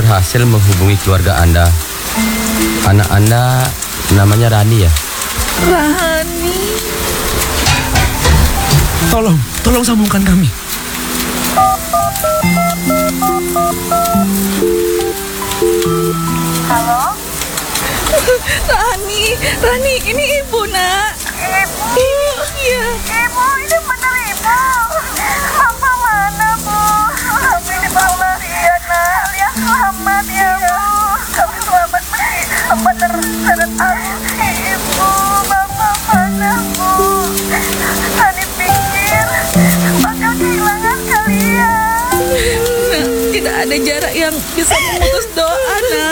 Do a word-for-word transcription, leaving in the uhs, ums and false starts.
berhasil menghubungi keluarga Anda. Anak Anda namanya Rani ya? Rani. Tolong, tolong sambungkan kami. Halo? Rani, Rani, ini ibu nak. Ibu? Iya. Ibu, ini benar ibu. Papa mana, Bu? Ini Mama lihat, nak. Lihat selamat ya, Bu. Kami selamat Papa terseret arus. Ibu, Papa mana, Bu? Tani pikir bakal kehilangan kalian. Nah, tidak ada jarak yang bisa memutus doa, nak.